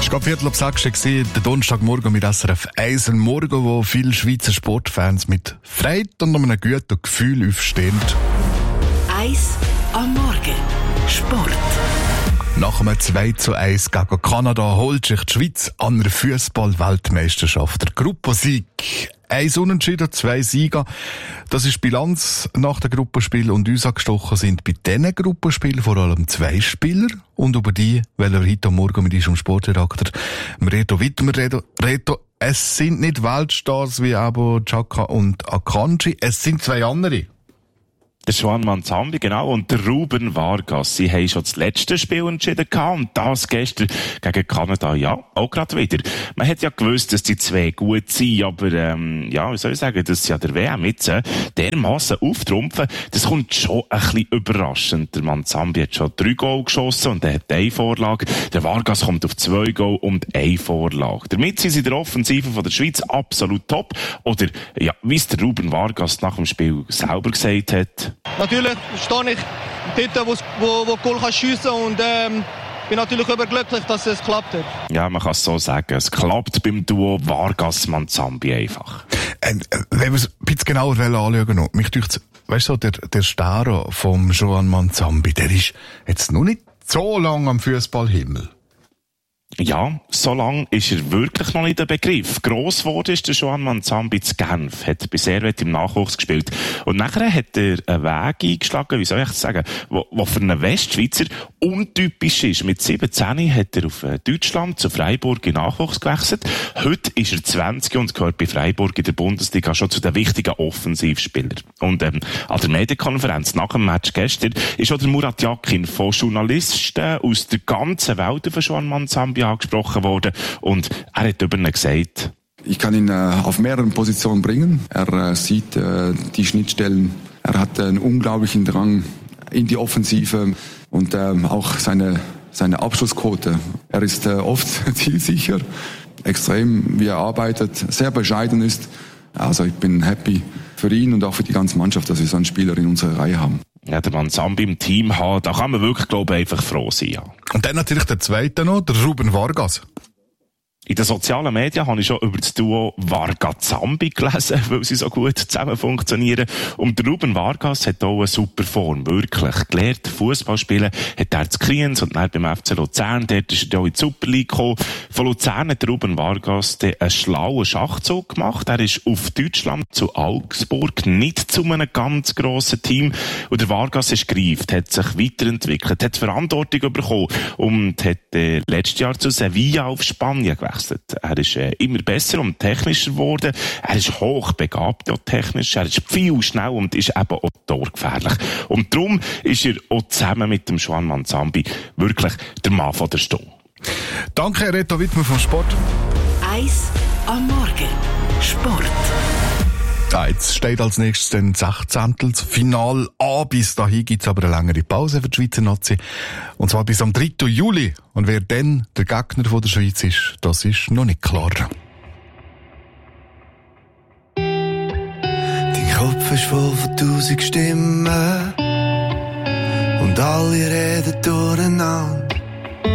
Es war gerade 5:15 der Donnerstagmorgen mit SRF 1. Ein Morgen, wo viele Schweizer Sportfans mit Freude und einem guten Gefühl aufstehen. 1 am Morgen. Sport. Nach einem 2:1 gegen Kanada holt sich die Schweiz an der Fußball-Weltmeisterschaft. Der Gruppensieg. 1 Unentschieden, 2 Sieger. Das ist die Bilanz nach dem Gruppenspiel. Und uns angestochen sind bei diesen Gruppenspielen vor allem 2 Spieler. Und über die wollen wir heute Morgen mit unserem Sportredakteur Reto Wittmer reden. Reto, es sind nicht Weltstars wie Abo, Xhaka und Akanji. Es sind 2 andere. Der Juan Manzambi, genau, und der Ruben Vargas. Sie haben schon das letzte Spiel entschieden gehabt und das gestern gegen Kanada, ja, auch gerade wieder. Man hat ja gewusst, dass die 2 gut sind, aber, ja, wie soll ich sagen, dass sie an der WM jetzt dermassen auftrumpfen, das kommt schon ein bisschen überraschend. Der Manzambi hat schon 3 Goal geschossen und er hat 1 Vorlage. Der Vargas kommt auf 2 Goal und 1 Vorlage. Damit sind sie in der Offensive von der Schweiz absolut top. Oder, ja, wie es der Ruben Vargas nach dem Spiel selber gesagt hat. Natürlich stehe ich dort, wo Goal schiessen kann und bin natürlich überglücklich, dass es klappt hat. Ja, man kann es so sagen. Es klappt beim Duo Vargas-Manzambi einfach. Wenn wir es ein bisschen genauer anschauen noch, mich dünkt, weißt du, der Staro vom Juan Manzambi, der ist jetzt noch nicht so lang am Fußballhimmel. Ja, so lang ist er wirklich noch nicht der Begriff. Gross geworden ist der Juan Manzambi zu Genf, hat bei Servette im Nachwuchs gespielt. Und nachher hat er einen Weg eingeschlagen, wie soll ich das sagen, wo für einen Westschweizer untypisch ist. Mit 17 hat er auf Deutschland zu Freiburg in Nachwuchs gewechselt. Heute ist er 20 und gehört bei Freiburg in der Bundesliga schon zu den wichtigen Offensivspielern. Und an der Medienkonferenz nach dem Match gestern ist auch der Murat Yakin von Journalisten aus der ganzen Welt auf Juan Manzambi angesprochen worden und er hat über ihn gesagt: Ich kann ihn auf mehreren Positionen bringen. Er sieht die Schnittstellen. Er hat einen unglaublichen Drang in die Offensive und auch seine Abschlussquote. Er ist oft zielsicher, extrem, wie er arbeitet, sehr bescheiden ist. Also ich bin happy für ihn und auch für die ganze Mannschaft, dass wir so einen Spieler in unserer Reihe haben. Ja, der Manzambi im Team haben, da kann man wirklich, glaube ich, einfach froh sein. Ja. Und dann natürlich der zweite noch, der Ruben Vargas. In den sozialen Medien habe ich schon über das Duo Vargas-Zambi gelesen, weil sie so gut zusammen funktionieren. Und der Ruben Vargas hat auch eine super Form, wirklich. Gelernt Fußball spielen hat er zu Kriens und dann beim FC Luzern, dort ist er auch in die Super League gekommen. Von Luzern hat der Ruben Vargas einen schlauen Schachzug gemacht. Er ist auf Deutschland zu Augsburg, nicht zu einem ganz grossen Team. Und der Vargas ist gereift, hat sich weiterentwickelt, hat Verantwortung bekommen und hat letztes Jahr zu Sevilla auf Spanien gewechselt. Er ist immer besser und technischer geworden. Er ist hochbegabt, ja, technisch. Er ist viel schnell und ist eben auch torgefährlich. Und darum ist er auch zusammen mit dem Juan Manzambi wirklich der Mann von der Stunde. Danke, Reto Wittmer vom Sport. 1 am Morgen. Sport. Ja, jetzt steht als nächstes dann 16. Final an. Bis dahin gibt's aber eine längere Pause für die Schweizer Nazi. Und zwar bis am 3. Juli. Und wer dann der Gegner von der Schweiz ist, das ist noch nicht klar. Dein Kopf ist voll von 1000 Stimmen und alle reden durcheinander.